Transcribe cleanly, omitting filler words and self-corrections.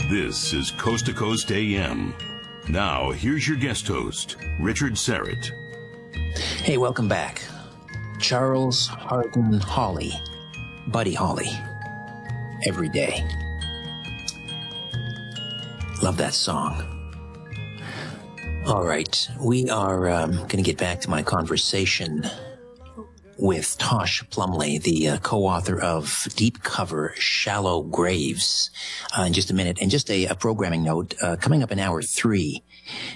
This is Coast to Coast AM. Now, here's your guest host, Richard Syrett. Hey, welcome back. Charles Hardin Holly, Buddy Holly, Every Day. Love that song. All right, we are going to get back to my conversation with Tosh Plumley, the co-author of Deep Cover, Shallow Graves, in just a minute. And just a programming note, coming up in hour 3,